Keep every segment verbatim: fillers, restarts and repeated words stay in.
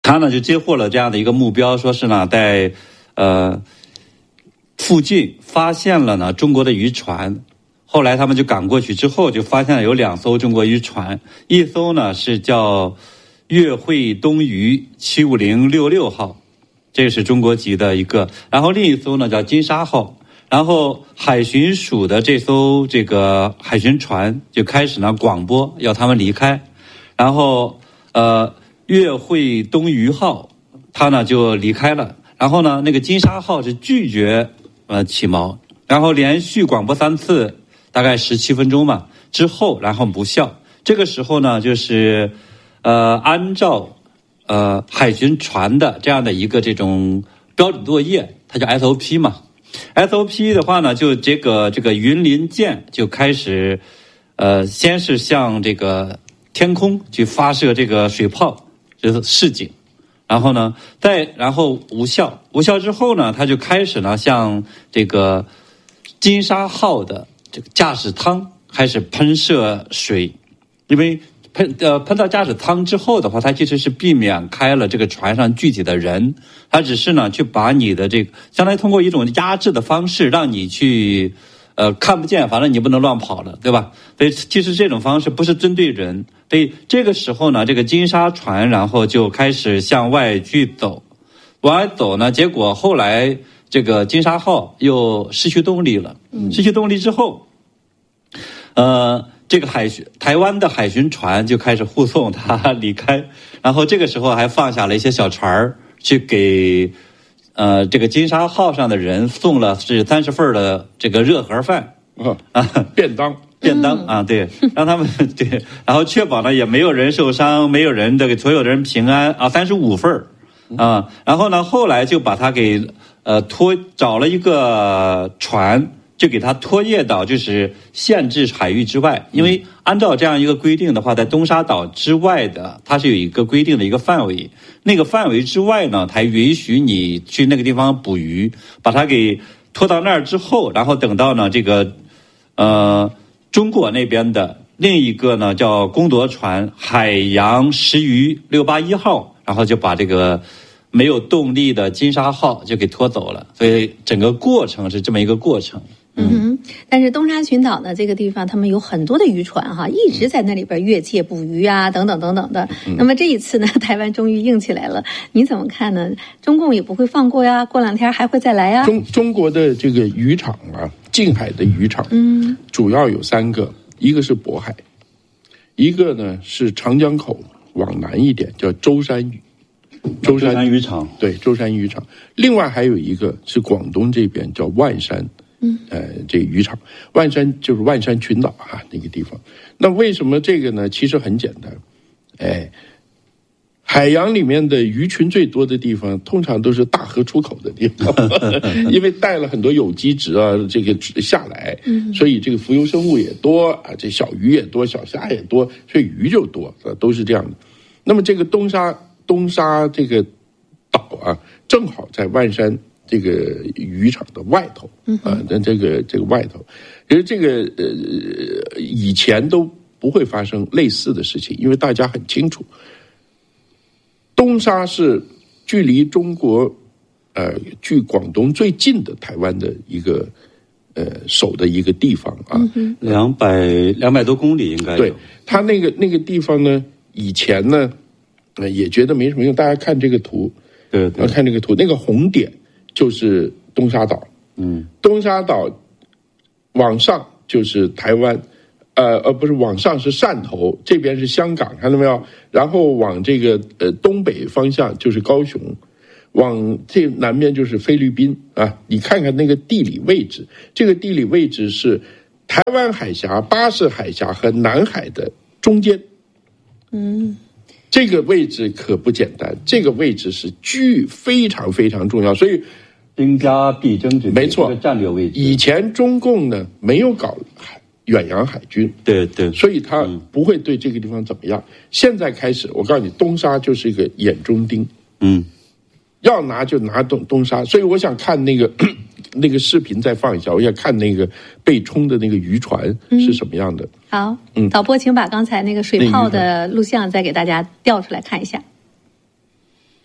他呢就接获了这样的一个目标，说是呢在呃附近发现了呢中国的渔船。后来他们就赶过去之后，就发现了有两艘中国渔船，一艘呢是叫粤汇东渔七五零六六号，这是中国籍的一个，然后另一艘呢叫金沙号。然后海巡署的这艘这个海巡船就开始呢广播要他们离开，然后呃粤汇东渔号他呢就离开了，然后呢那个金沙号是拒绝呃起锚，然后连续广播三次，大概十七分钟嘛之后，然后无效。这个时候呢就是呃按照呃海巡船的这样的一个这种标准作业，它叫 S O P 嘛。S O P 的话呢，就这个这个云林舰就开始，呃，先是向这个天空去发射这个水炮，就是示警，然后呢，再然后无效，无效之后呢，他就开始呢向这个金沙号的这个驾驶舱开始喷射水，因为喷呃喷到驾驶舱之后的话，它其实是避免开了这个船上具体的人，它只是呢去把你的这个相当于通过一种压制的方式，让你去呃看不见，反正你不能乱跑了，对吧？所以其实这种方式不是针对人，所以这个时候呢，这个金沙船然后就开始向外去走，往外走呢，结果后来这个金沙号又失去动力了，失去动力之后，呃。这个海巡台湾的海巡船就开始护送他离开，然后这个时候还放下了一些小船去给呃这个金沙号上的人送了是三十份的这个热盒饭啊啊便当便当啊，对，让他们对，然后确保呢也没有人受伤，没有人的所有的人平安啊，三十五份啊，然后呢后来就把他给呃拖找了一个船。就给他拖曳到就是限制海域之外，因为按照这样一个规定的话，在东沙岛之外的它是有一个规定的一个范围，那个范围之外呢才允许你去那个地方捕鱼，把它给拖到那儿之后，然后等到呢这个呃中国那边的另一个呢叫攻夺船海洋石鱼六八一号，然后就把这个没有动力的金沙号就给拖走了，所以整个过程是这么一个过程。 嗯哼，但是东沙群岛呢，这个地方他们有很多的渔船哈，一直在那里边越界捕鱼啊，等等等等的。那么这一次呢，台湾终于硬起来了，你怎么看呢？中共也不会放过呀，过两天还会再来呀。 中中国的这个渔场啊，近海的渔场，嗯，主要有三个，一个是渤海，一个呢是长江口往南一点叫舟山渔。 舟山渔场， 对，舟山渔场。另外还有一个是广东这边叫万山，嗯，呃，这个渔场，万山就是万山群岛啊那个地方。那为什么这个呢？其实很简单，哎，海洋里面的鱼群最多的地方，通常都是大河出口的地方，因为带了很多有机质啊，这个下来，所以这个浮游生物也多啊，这小鱼也多，小虾也多，所以鱼就多，都是这样的。那么这个东沙。东沙这个岛啊，正好在万山这个渔场的外头啊，在这个这个外头，其实这个呃以前都不会发生类似的事情，因为大家很清楚，东沙是距离中国呃距广东最近的台湾的一个呃守的一个地方啊， 两百两百多公里应该有。 对，它那个那个地方呢，以前呢。呃，也觉得没什么用。大家看这个图， 对对， 看这个图，那个红点就是东沙岛。嗯，东沙岛往上就是台湾，呃呃，不是往上是汕头，这边是香港，看到没有？然后往这个呃东北方向就是高雄，往这南边就是菲律宾啊。你看看那个地理位置，这个地理位置是台湾海峡、巴士海峡和南海的中间。嗯。这个位置可不简单，这个位置是巨非常非常重要，所以兵家必争之地， 没错， 战略位置。 以前中共呢没有搞远洋海军， 对对， 所以他不会对这个地方怎么样。嗯、现在开始，我告诉你，东沙就是一个眼中钉，嗯，要拿就拿东东沙。所以我想看那个那个视频再放一下，我想看那个被冲的那个渔船是什么样的。 嗯好，嗯，导播，请把刚才那个水炮的录像再给大家调出来看一下。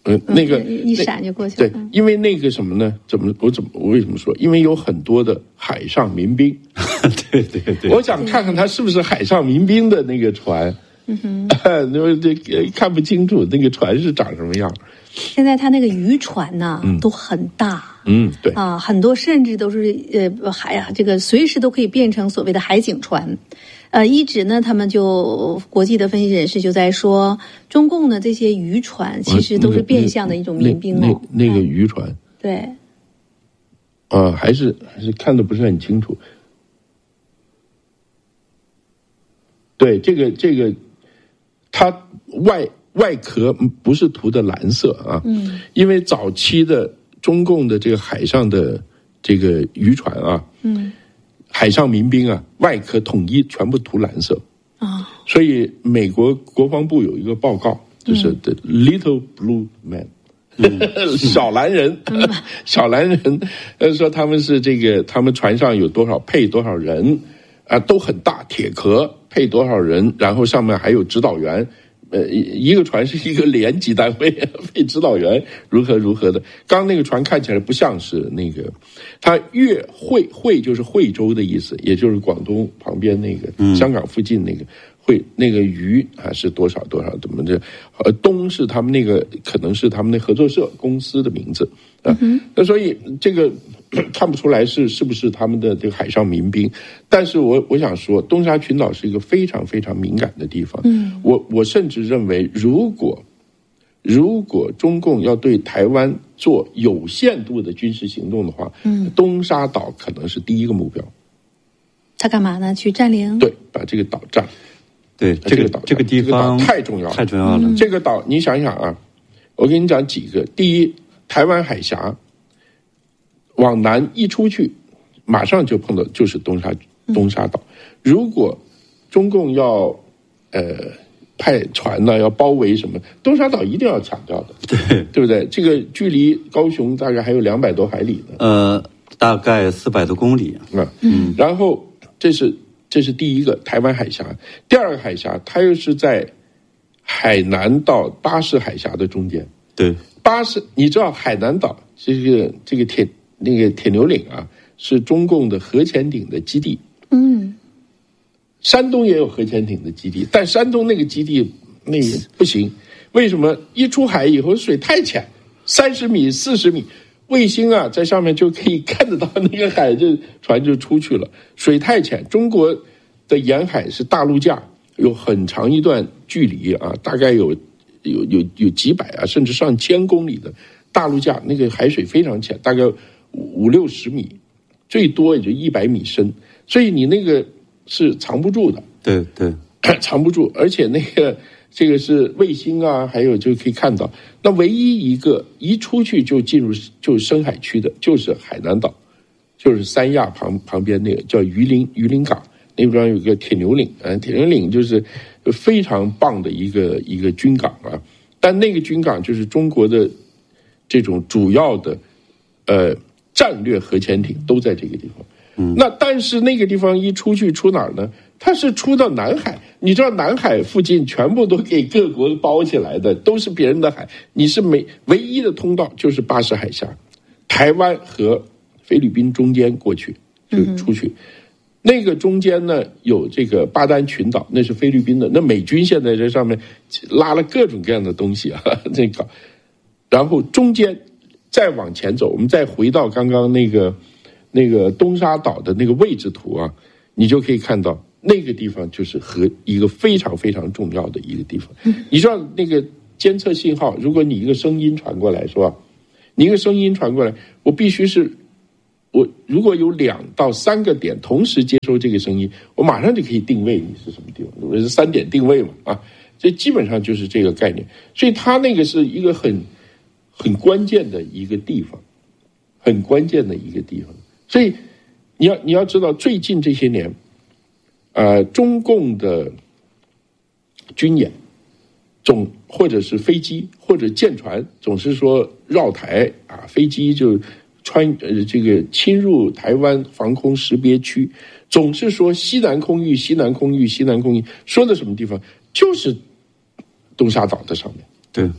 嗯，那个一闪就过去了。 对，因为那个什么呢？怎么我怎么我为什么说？因为有很多的海上民兵。 对对对， 我想看看他是不是海上民兵的那个船。嗯哼，那这看不清楚那个船是长什么样。 现在他那个渔船呢、嗯、都很大。 嗯，对啊，很多甚至都是呃海这个随时都可以变成所谓的海警船。呃，一直呢，他们就国际的分析人士就在说，中共的这些渔船其实都是变相的一种民兵哦。 那那那个渔船，嗯、 对， 啊，还是还是看得不是很清楚。对，这个这个，它外外壳不是涂的蓝色啊，嗯，因为早期的中共的这个海上的这个渔船啊，嗯。海上民兵啊，外壳统一全部涂蓝色啊，所以美国国防部有一个报告，就是 The Little Blue Man，、嗯、小蓝人，嗯、小蓝人，呃，说他们是这个，他们船上有多少配多少人啊，都很大，铁壳配多少人，然后上面还有指导员。呃，一个船是一个连级单位，配指导员如何如何的。刚刚那个船看起来不像是那个，它粤惠惠就是惠州的意思，也就是广东旁边那个、嗯、香港附近那个惠那个渔啊是多少多少怎么着？呃，东是他们那个可能是他们那合作社公司的名字啊。嗯、那所以这个看不出来是是不是他们的这个海上民兵。但是我我想说，东沙群岛是一个非常非常敏感的地方。嗯，我我甚至认为，如果如果中共要对台湾做有限度的军事行动的话，嗯，东沙岛可能是第一个目标。 他干嘛呢？去占领？ 对，把这个岛占。 对，这个岛这个地方、 这个、太重要了， 太重要了。 嗯、这个岛，你想想啊，我跟你讲几个。第一，台湾海峡往南一出去，马上就碰到就是东沙东沙岛。如果中共要呃派船呢，要包围什么，东沙岛一定要抢掉的， 对对不对？这个距离高雄大概还有两百多海里呢， 呃，大概四百多公里啊。嗯，然后这是这是第一个台湾海峡，第二个海峡它又是在海南到巴士海峡的中间。 对， 巴士你知道海南岛这个这个铁那个铁牛岭啊，是中共的核潜艇的基地。嗯。山东也有核潜艇的基地，但山东那个基地那也不行，为什么？一出海以后水太浅，三十米、四十米，卫星啊在上面就可以看得到那个海，就船就出去了。水太浅，中国的沿海是大陆架，有很长一段距离啊，大概有有有有几百啊，甚至上千公里的大陆架，那个海水非常浅，大概五六十米，最多也就一百米深，所以你那个。是藏不住的， 对对， 藏不住，而且那个这个是卫星啊，还有就可以看到，那唯一一个一出去就进入就深海区的，就是海南岛，就是三亚旁旁边那个叫榆林榆林港，那地方有个铁牛岭，嗯，铁牛岭就是非常棒的一个一个军港啊，但那个军港就是中国的这种主要的呃战略核潜艇都在这个地方。嗯，那但是那个地方一出去出哪儿呢？它是出到南海，你知道南海附近全部都给各国包起来的，都是别人的海，你是没唯一的通道就是巴士海峡，台湾和菲律宾中间过去就出去，嗯、那个中间呢有这个巴丹群岛，那是菲律宾的，那美军现在在上面拉了各种各样的东西啊，这个，然后中间再往前走，我们再回到刚刚那个。那个东沙岛的那个位置图啊，你就可以看到那个地方就是和一个非常非常重要的一个地方。你知道那个监测信号，如果你一个声音传过来，是吧？你一个声音传过来，我必须是，我如果有两到三个点同时接收这个声音，我马上就可以定位你是什么地方，我是三点定位嘛啊，这基本上就是这个概念。所以它那个是一个很很关键的一个地方，很关键的一个地方。所以，你要你要知道，最近这些年，呃，中共的军演总或者是飞机或者舰船，总是说绕台啊，飞机就穿呃这个侵入台湾防空识别区，总是说西南空域、西南空域、西南空域，说的什么地方？就是东沙岛的上面。 对，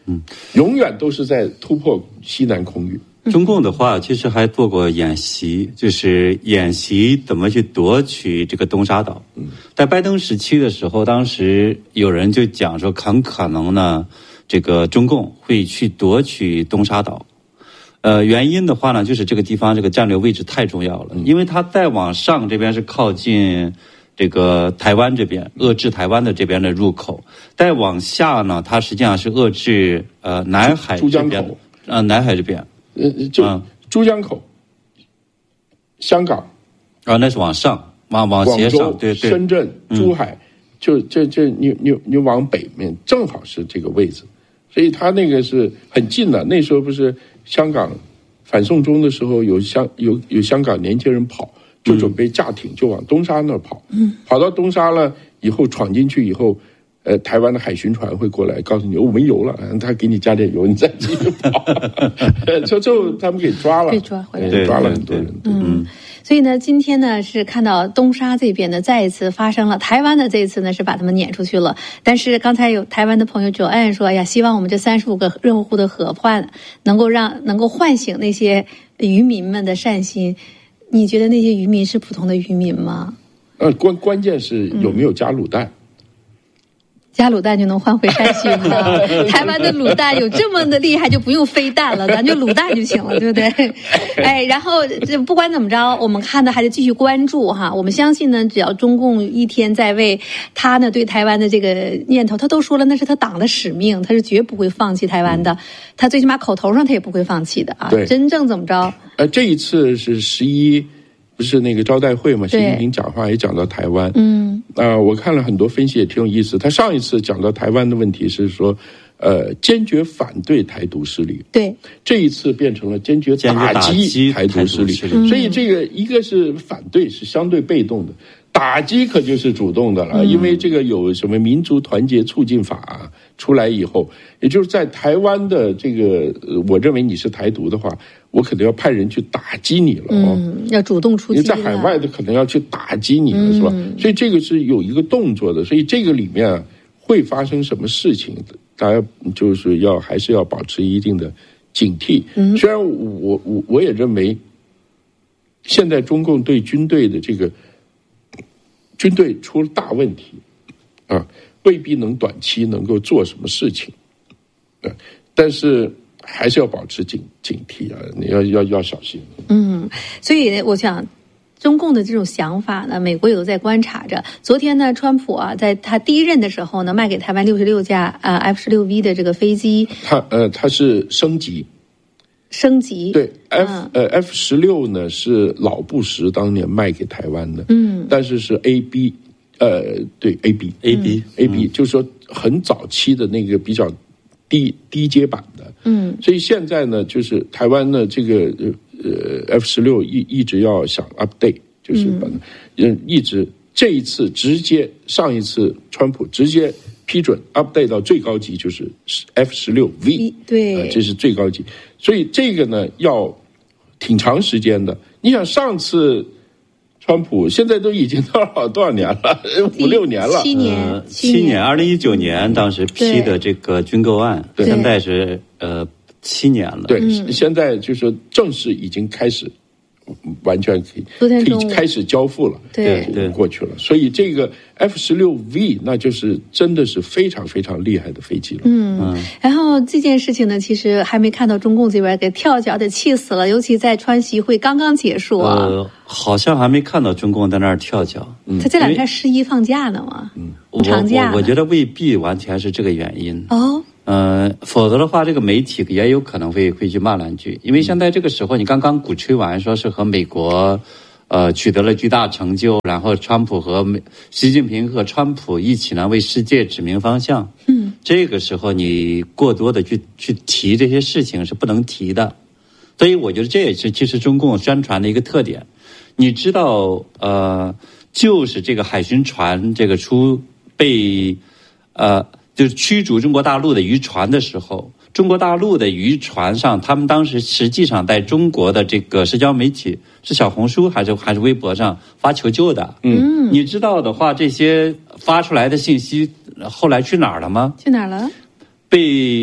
嗯，永远都是在突破西南空域。 中共的话，其实还做过演习，就是演习怎么去夺取这个东沙岛。嗯，在拜登时期的时候，当时有人就讲说，很可能呢，这个中共会去夺取东沙岛。呃，原因的话呢，就是这个地方这个战略位置太重要了，因为它再往上这边是靠近这个台湾这边，遏制台湾的这边的入口；再往下呢，它实际上是遏制呃南海这边，呃南海这边。 呃，就珠江口、嗯、香港啊，那是往上，往往斜上，对对， 深圳、珠海，嗯、就这这你你你往北面正好是这个位置，所以它那个是很近的。那时候不是香港反送中的时候，有香有有香港年轻人跑，就准备驾艇就往东沙那儿跑，嗯，跑到东沙了以后闯进去以后。呃，台湾的海巡船会过来告诉你，我没油了，他给你加点油，你再继续跑。就最后他们给抓了， 被抓回来， 抓了很多人。 嗯，所以呢，今天呢是看到东沙这边呢再一次发生了，台湾的这一次呢是把他们撵出去了。但是刚才有台湾的朋友Joanne说，哎呀，希望我们这三十五个热乎的河畔能够让能够唤醒那些渔民们的善心。你觉得那些渔民是普通的渔民吗？ 呃，关关键是有没有加卤蛋。嗯， 加卤蛋就能换回山西吗？台湾的卤蛋有这么的厉害，就不用飞弹了，咱就卤蛋就行了，对不对？哎，然后这不管怎么着，我们看的还是继续关注哈。我们相信呢，只要中共一天在位，他呢对台湾的这个念头，他都说了，那是他党的使命，他是绝不会放弃台湾的，他最起码口头上他也不会放弃的啊。 对， 真正怎么着？ 呃，这一次是十一。不是那个招待会嘛？习近平讲话也讲到台湾，嗯，啊、呃，我看了很多分析也挺有意思。他上一次讲到台湾的问题是说，呃，坚决反对台独势力， 对， 这一次变成了坚决打击台独势力，所以这个一个是反对是相对被动的，打击可就是主动的了，嗯、因为这个有什么民族团结促进法出来以后，也就是在台湾的这个，我认为你是台独的话。我可能要派人去打击你了哦， 嗯，要主动出击了。 你在海外的可能要去打击你了，嗯、是吧？所以这个是有一个动作的，所以这个里面会发生什么事情，大家就是要还是要保持一定的警惕。嗯、虽然我我我也认为，现在中共对军队的这个军队出了大问题啊，未必能短期能够做什么事情，啊，但是。还是要保持警警惕啊！你要要要小心。 嗯，所以我想，中共的这种想法呢，美国也都在观察着。昨天呢，川普啊，在他第一任的时候呢，卖给台湾六十六架啊 F 十六 V 的这个飞机， 他呃，他是升级， 升级对 F、嗯、呃 F 十六呢是老布什当年卖给台湾的，嗯，但是是 A B， 呃，对 A B A B A B， 就是说很早期的那个比较。低低阶版的，嗯，所以现在呢，就是台湾呢，这个呃 F 十六一一直要想 update， 就是把，嗯，一直这一次直接上一次川普直接批准 update 到最高级就是 F 十六 V， 对、 呃，这是最高级，所以这个呢要挺长时间的。你想上次。川普现在都已经多少多少年了，五六年了， 七年， 呃、七年，二零一九年当时批的这个军购案，现在是呃七年了。 对，嗯、现在就是正式已经开始，完全可以可以开始交付了， 对对，过去了。所以这个 F 十六 V 那就是真的是非常非常厉害的飞机了。 嗯，嗯然后这件事情呢，其实还没看到中共这边给跳脚的气死了，尤其在川习会刚刚结束啊。 呃好像还没看到中共在那儿跳脚， 嗯、他这两天十一放假呢嘛，嗯，长假我我。我觉得未必完全是这个原因哦， 呃，否则的话，这个媒体也有可能会会去骂两句，因为现在这个时候，你刚刚鼓吹完说是和美国，呃，取得了巨大成就，然后川普和美习近平和川普一起呢为世界指明方向，嗯，这个时候你过多的去去提这些事情是不能提的，所以我觉得这也是其实中共宣传的一个特点。你知道，呃，就是这个海巡船这个出被，呃，就是驱逐中国大陆的渔船的时候，中国大陆的渔船上，他们当时实际上在中国的这个社交媒体是小红书还是还是微博上发求救的。嗯，你知道的话，这些发出来的信息后来去哪儿了吗？ 去哪儿了？ 被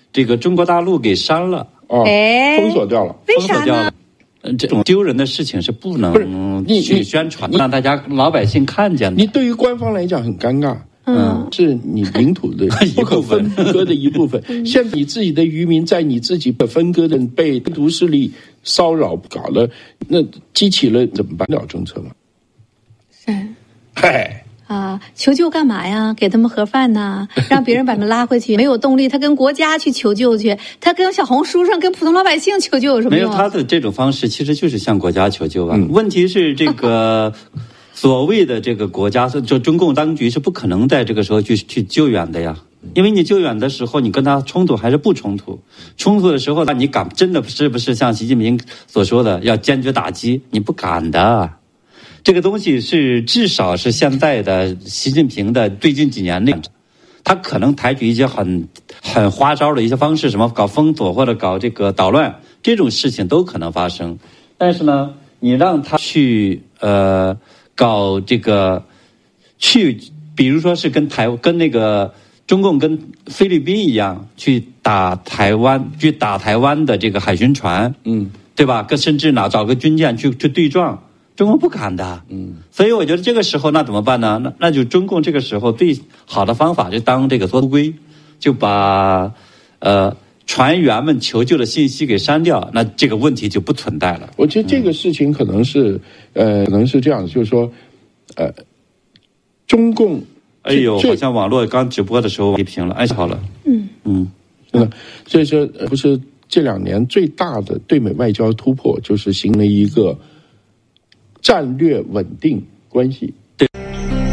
这个中国大陆给删了， 哦， 哎封锁掉了。 为啥呢？ 嗯，这种丢人的事情是不不是能你去宣传，让大家老百姓看见的。 你对于官方来讲很尴尬。 嗯， 是你领土的不可分割的一部分。现在你自己的渔民在你自己的分割的被毒势力骚扰搞了，那激起了怎么办了政策嘛？ 是， 嗨。 啊，求救干嘛呀？给他们盒饭呐，让别人把他们拉回去，没有动力，他跟国家去求救去，他跟小红书上跟普通老百姓求救有什么用、啊？ 没有，他的这种方式其实就是向国家求救啊。 嗯、 问题是这个所谓的这个国家，就中共当局是不可能在这个时候去去救援的呀。因为你救援的时候，你跟他冲突还是不冲突？冲突的时候，那你敢真的是不是像习近平所说的要坚决打击？你不敢的。这个东西是至少是现在的习近平的最近几年内，他可能采取一些很很花招的一些方式，什么搞封锁或者搞这个捣乱，这种事情都可能发生。但是呢，你让他去呃搞这个，去比如说是跟台跟那个中共跟菲律宾一样去打台湾，去打台湾的这个海巡船， 嗯， 对吧？跟甚至呢找个军舰去去对撞。中共不敢的，嗯，所以我觉得这个时候那怎么办呢？那那就中共这个时候最好的方法就当这个缩头乌龟，就把呃船员们求救的信息给删掉，那这个问题就不存在了。 我觉得这个事情可能是、嗯、呃，可能是这样，就是说，呃，中共， 哎呦，好像网络刚直播的时候批评了，哎，好了， 嗯嗯，真的，所以说不是这两年最大的对美外交突破，就是形成了一个战略稳定关系，